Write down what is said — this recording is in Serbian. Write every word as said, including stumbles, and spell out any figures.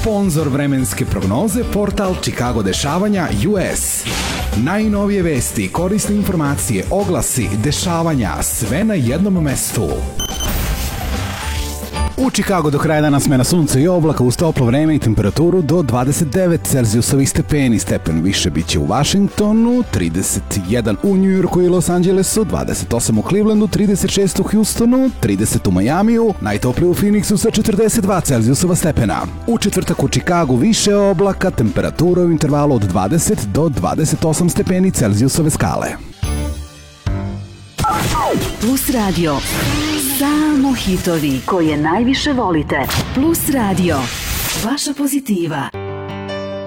Sponzor vremenske prognoze, portal Chicago dešavanja U S. Najnovije vesti, korisne informacije, oglasi, dešavanja, sve na jednom mestu. U Chicagu do kraja dana sme na sunce i oblaka uz toplo vreme i temperaturu do dvadeset devet Celzijusovih stepeni. Stepen više biće u Washingtonu, trideset jedan u New Yorku i Los Angelesu, dvadeset osam u Clevelandu, trideset šest u Houstonu, trideset u Majamiju, najtoplije u Phoenixu sa četrdeset dva Celzijusova stepena. U četvrtak u Chicagu više oblaka, temperatura u intervalu od dvadeset do dvadeset osam stepeni Celzijusove skale. Plus Radio. Samo hitovi koje najviše volite. Plus Radio. Vaša pozitiva.